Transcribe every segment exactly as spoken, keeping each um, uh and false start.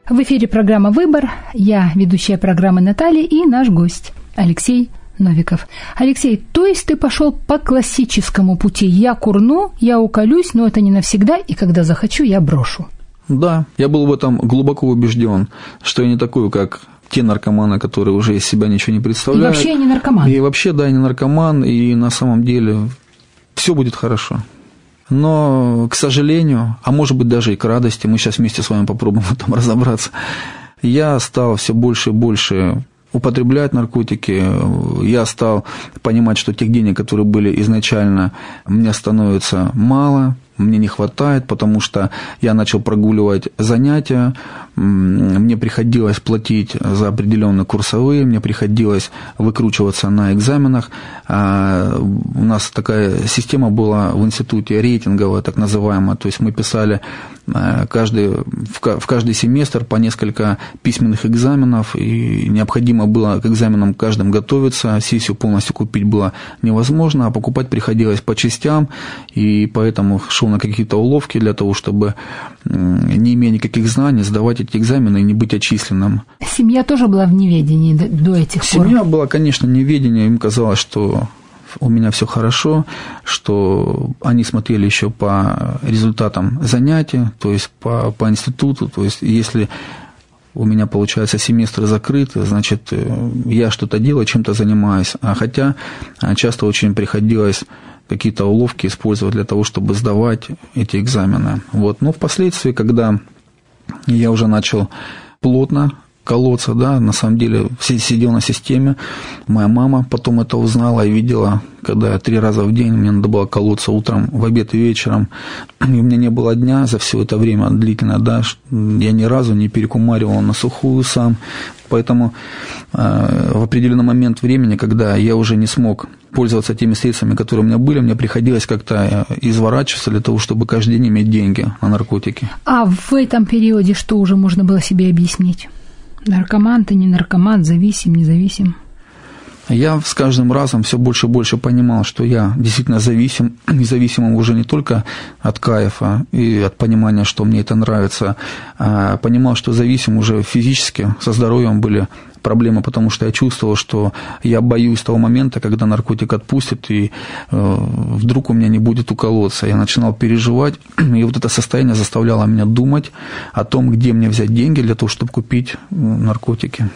В эфире программа «Выбор». Я ведущая программы Наталья и наш гость Алексей Новиков. Алексей, то есть ты пошел по классическому пути. Я курну, я уколюсь, но это не навсегда, и когда захочу, я брошу. Да, я был в этом глубоко убежден, что я не такой, как те наркоманы, которые уже из себя ничего не представляют. И вообще я не наркоман. И вообще, да, я не наркоман, и на самом деле все будет хорошо. Но, к сожалению, а может быть даже и к радости, мы сейчас вместе с вами попробуем в этом разобраться, я стал все больше и больше употреблять наркотики, я стал понимать, что тех денег, которые были изначально, мне становится мало, мне не хватает, потому что я начал прогуливать занятия, мне приходилось платить за определенные курсовые, мне приходилось выкручиваться на экзаменах. У нас такая система была в институте рейтинговая, так называемая, то есть мы писали каждый, в каждый семестр по несколько письменных экзаменов, и необходимо было к экзаменам каждым готовиться, сессию полностью купить было невозможно, а покупать приходилось по частям, и поэтому шел на какие-то уловки для того, чтобы, не имея никаких знаний, сдавать эти экзамены и не быть отчисленным. Семья тоже была в неведении до этих пор? Семья была, конечно, в неведении, им казалось, что у меня все хорошо, что они смотрели еще по результатам занятий, то есть по, по институту, то есть если у меня, получается, семестры закрыты, значит, я что-то делаю, чем-то занимаюсь, а хотя часто очень приходилось какие-то уловки использовать для того, чтобы сдавать эти экзамены. Вот. Но впоследствии, когда я уже начал плотно колоться, да, на самом деле сидел на системе, моя мама потом это узнала и видела, когда три раза в день мне надо было колоться утром, в обед и вечером, и у меня не было дня за все это время длительно, да, я ни разу не перекумаривал на сухую сам, поэтому э, в определенный момент времени, когда я уже не смог пользоваться теми средствами, которые у меня были, мне приходилось как-то изворачиваться для того, чтобы каждый день иметь деньги на наркотики. А в этом периоде что уже можно было себе объяснить? Наркоман ты, не наркоман, зависим, независим? Я с каждым разом все больше и больше понимал, что я действительно зависим, независимым уже не только от кайфа и от понимания, что мне это нравится, а понимал, что зависим уже физически, со здоровьем были проблемы, потому что я чувствовал, что я боюсь того момента, когда наркотик отпустит, и э, вдруг у меня не будет уколоться. Я начинал переживать, и вот это состояние заставляло меня думать о том, где мне взять деньги для того, чтобы купить наркотики.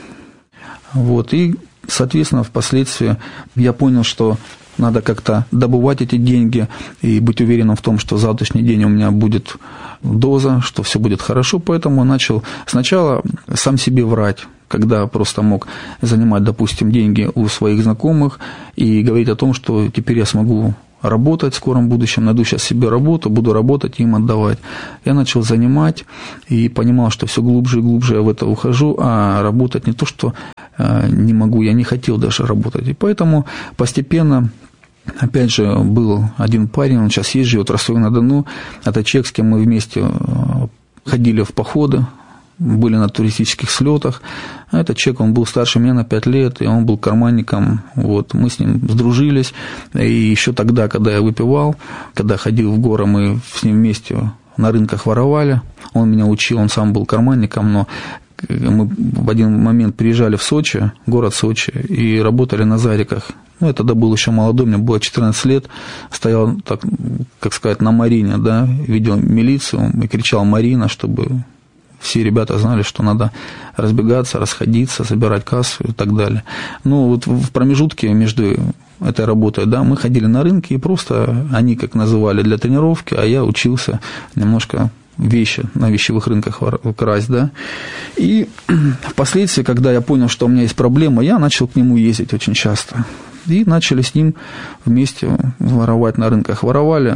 Вот, и, соответственно, впоследствии я понял, что надо как-то добывать эти деньги и быть уверенным в том, что в завтрашний день у меня будет доза, что все будет хорошо, поэтому начал сначала сам себе врать, когда просто мог занимать, допустим, деньги у своих знакомых и говорить о том, что теперь я смогу работать в скором будущем, найду сейчас себе работу, буду работать и им отдавать. Я начал занимать и понимал, что все глубже и глубже я в это ухожу, а работать не то, что не могу, я не хотел даже работать. И поэтому постепенно, опять же, был один парень, он сейчас есть, живет в Ростове-на-Дону, это человек, с кем мы вместе ходили в походы, были на туристических слетах. Этот человек, он был старше меня на пять лет, и он был карманником. Вот, мы с ним сдружились. И еще тогда, когда я выпивал, когда ходил в горы, мы с ним вместе на рынках воровали. Он меня учил, он сам был карманником, но мы в один момент приезжали в Сочи, город Сочи, и работали на Зариках. Ну, я тогда был еще молодой, мне было четырнадцать лет, стоял, так, как сказать, на Марине, да, видел милицию и кричал «Марина», чтобы все ребята знали, что надо разбегаться, расходиться, собирать кассу и так далее. Ну, вот в промежутке между этой работой, да, мы ходили на рынки, и просто они, как называли, для тренировки, а я учился немножко вещи на вещевых рынках красть, да. И впоследствии, когда я понял, что у меня есть проблема, я начал к нему ездить очень часто. И начали с ним вместе воровать на рынках. Воровали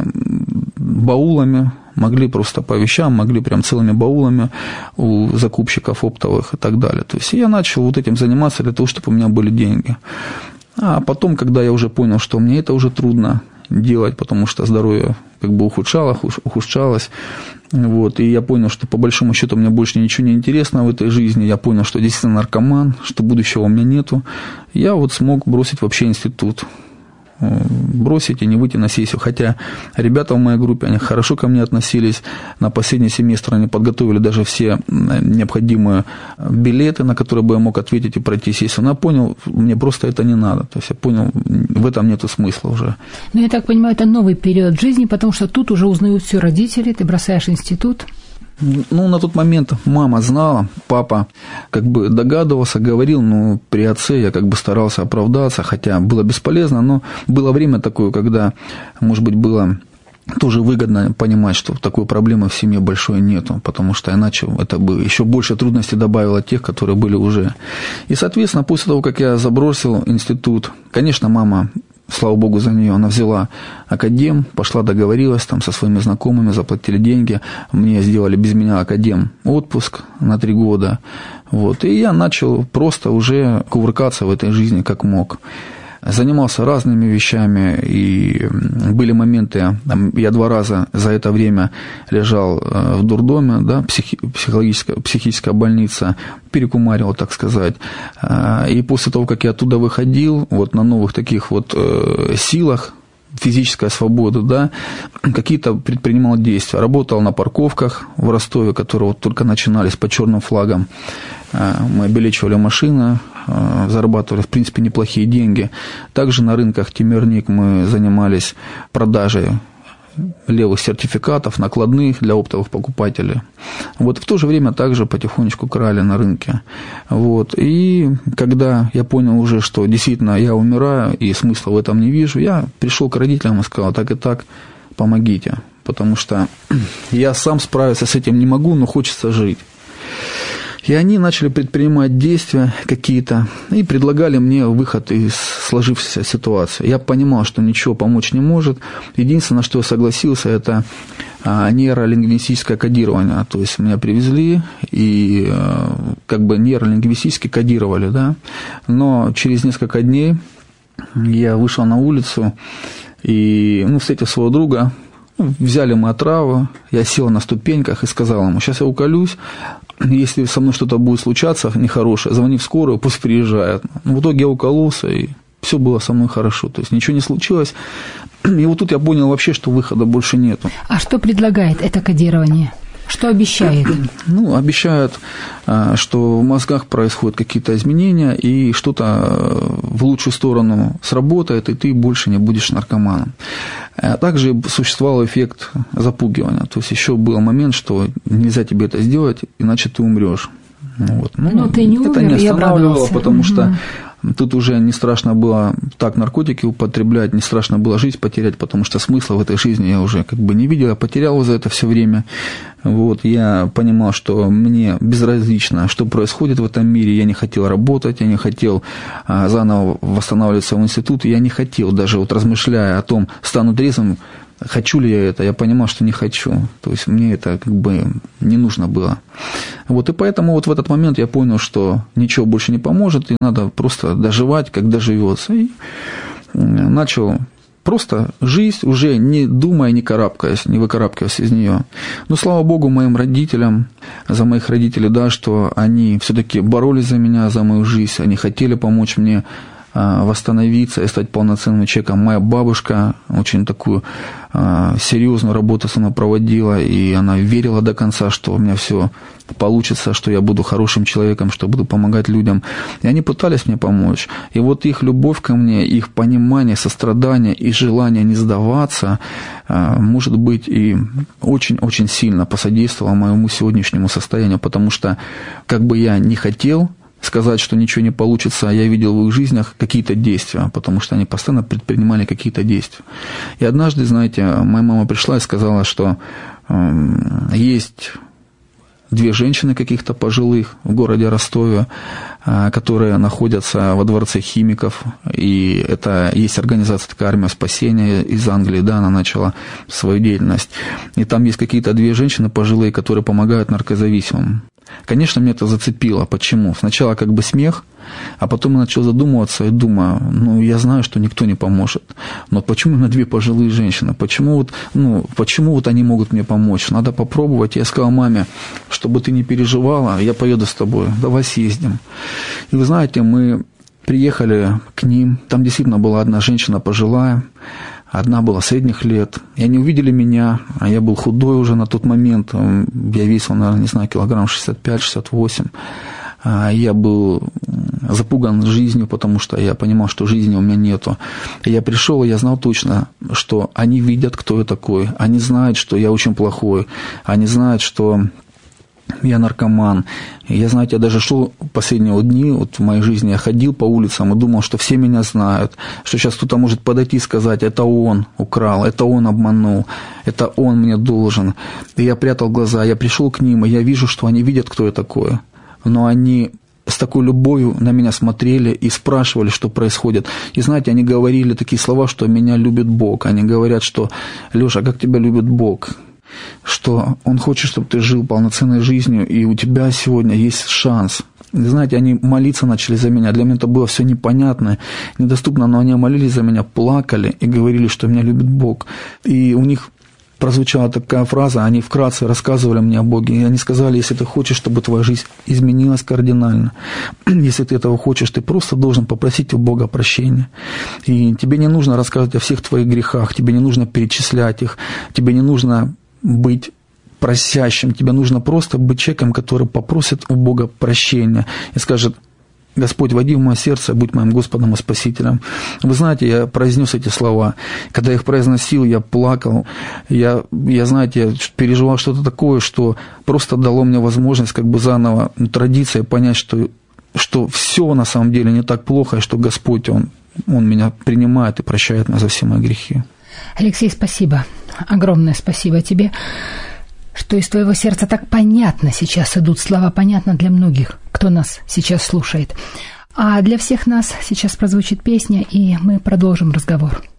баулами, могли просто по вещам, могли прям целыми баулами у закупщиков оптовых и так далее. То есть я начал вот этим заниматься для того, чтобы у меня были деньги. А потом, когда я уже понял, что мне это уже трудно делать, потому что здоровье как бы ухудшалось, ухудшалось, вот, и я понял, что по большому счету мне больше ничего не интересно в этой жизни, я понял, что действительно наркоман, что будущего у меня нету, я вот смог бросить вообще институт. бросить и не выйти на сессию. Хотя ребята в моей группе, они хорошо ко мне относились. На последний семестр они подготовили даже все необходимые билеты, на которые бы я мог ответить и пройти сессию. Но я понял, мне просто это не надо. То есть я понял, в этом нет смысла уже. Ну, я так понимаю, это новый период жизни, потому что тут уже узнают все родители, ты бросаешь институт. Ну, на тот момент мама знала, папа как бы догадывался, говорил, но при отце я как бы старался оправдаться, хотя было бесполезно, но было время такое, когда, может быть, было тоже выгодно понимать, что такой проблемы в семье большой нету, потому что иначе это бы еще больше трудностей добавило тех, которые были уже. И, соответственно, после того, как я забросил институт, конечно, мама... Слава богу за нее, она взяла академ, пошла договорилась там со своими знакомыми, заплатили деньги, мне сделали без меня академ отпуск на три года, вот, и я начал просто уже кувыркаться в этой жизни как мог. Занимался разными вещами, и были моменты, я два раза за это время лежал в дурдоме, да, психи, психологическая, психическая больница, перекумаривал, так сказать. И после того, как я оттуда выходил, вот на новых таких вот силах, физическая свобода, да, какие-то предпринимал действия. Работал на парковках в Ростове, которые вот только начинались по черным флагам. Мы обелечивали машины, зарабатывали, в принципе, неплохие деньги. Также на рынках Темирник мы занимались продажей левых сертификатов, накладных для оптовых покупателей. Вот в то же время также потихонечку крали на рынке. Вот. И когда я понял уже, что действительно я умираю и смысла в этом не вижу, я пришел к родителям и сказал: так и так, помогите, потому что я сам справиться с этим не могу, но хочется жить. И они начали предпринимать действия какие-то и предлагали мне выход из сложившейся ситуации. Я понимал, что ничего помочь не может. Единственное, на что я согласился, это нейролингвистическое кодирование. То есть меня привезли и как бы нейролингвистически кодировали, да. Но через несколько дней я вышел на улицу и, ну, встретил своего друга. Взяли мы отраву, я сел на ступеньках и сказал ему: сейчас я уколюсь, если со мной что-то будет случаться нехорошее, звони в скорую, пусть приезжают. В итоге я укололся, и все было со мной хорошо, то есть ничего не случилось. И вот тут я понял вообще, что выхода больше нету. А что предлагает это кодирование? Что обещает? Ну, обещают, что в мозгах происходят какие-то изменения, и что-то в лучшую сторону сработает, и ты больше не будешь наркоманом. Также существовал эффект запугивания. То есть еще был момент, что нельзя тебе это сделать, иначе ты умрешь. Вот. Ну, Но ты не умер, это не останавливало, потому угу. что тут уже не страшно было так наркотики употреблять, не страшно было жизнь потерять, потому что смысла в этой жизни я уже как бы не видел, я потерял за это все время. Вот, я понимал, что мне безразлично, что происходит в этом мире, я не хотел работать, я не хотел а, заново восстанавливаться в институт, я не хотел, даже вот размышляя о том, стану трезвым, хочу ли я это, я понимал, что не хочу. То есть мне это как бы не нужно было. Вот, и поэтому вот в этот момент я понял, что ничего больше не поможет, и надо просто доживать, как доживется. И начал просто жить, уже не думая, не карабкаясь, не выкарабкиваясь из нее. Но слава богу моим родителям, за моих родителей, да, что они все-таки боролись за меня, за мою жизнь, они хотели помочь мне восстановиться и стать полноценным человеком. Моя бабушка очень такую серьезную работу со мной проводила, и она верила до конца, что у меня все получится, что я буду хорошим человеком, что буду помогать людям. И они пытались мне помочь. И вот их любовь ко мне, их понимание, сострадание и желание не сдаваться, может быть, и очень-очень сильно посодействовало моему сегодняшнему состоянию, потому что, как бы я ни хотел сказать, что ничего не получится, я видел в их жизнях какие-то действия, потому что они постоянно предпринимали какие-то действия. И однажды, знаете, моя мама пришла и сказала, что э, есть две женщины каких-то пожилых в городе Ростове, э, которые находятся во дворце химиков, и это есть организация такая «Армия спасения» из Англии, да, она начала свою деятельность. И там есть какие-то две женщины пожилые, которые помогают наркозависимым. Конечно, меня это зацепило. Почему? Сначала как бы смех, а потом я начал задумываться и думаю, ну, я знаю, что никто не поможет, но почему именно две пожилые женщины? Почему вот, ну, почему вот они могут мне помочь? Надо попробовать. Я сказал маме, чтобы ты не переживала, я поеду с тобой, давай съездим. И вы знаете, мы приехали к ним. Там действительно была одна женщина пожилая, одна была средних лет. И они увидели меня, а я был худой уже на тот момент. Я весил, наверное, не знаю, килограмм шестьдесят пять - шестьдесят восемь. Я был запуган жизнью, потому что я понимал, что жизни у меня нету. И я пришел, и я знал точно, что они видят, кто я такой. Они знают, что я очень плохой. Они знают, что я наркоман. И я, знаете, я даже шел последние дни вот в моей жизни, я ходил по улицам и думал, что все меня знают, что сейчас кто-то может подойти и сказать: это он украл, это он обманул, это он мне должен. И я прятал глаза, я пришел к ним, и я вижу, что они видят, кто я такой. Но они с такой любовью на меня смотрели и спрашивали, что происходит. И знаете, они говорили такие слова, что меня любит Бог. Они говорят, что: Леша, как тебя любит Бог? Что Он хочет, чтобы ты жил полноценной жизнью, и у тебя сегодня есть шанс. И знаете, они молиться начали за меня. Для меня это было все непонятно, недоступно, но они молились за меня, плакали и говорили, что меня любит Бог. И у них прозвучала такая фраза, они вкратце рассказывали мне о Боге, и они сказали: если ты хочешь, чтобы твоя жизнь изменилась кардинально, если ты этого хочешь, ты просто должен попросить у Бога прощения. И тебе не нужно рассказывать о всех твоих грехах, тебе не нужно перечислять их, тебе не нужно быть просящим, тебе нужно просто быть человеком, который попросит у Бога прощения и скажет: Господь, войди в мое сердце, будь моим Господом и Спасителем. Вы знаете, я произнес эти слова. Когда я их произносил, я плакал. Я, я знаете, я переживал что-то такое, что просто дало мне возможность как бы заново, ну, традиция, понять, что, что все на самом деле не так плохо, и что Господь, Он, Он меня принимает и прощает меня за все мои грехи. Алексей, спасибо. Огромное спасибо тебе, что из твоего сердца так понятно сейчас идут слова, понятно для многих, кто нас сейчас слушает. А для всех нас сейчас прозвучит песня, и мы продолжим разговор.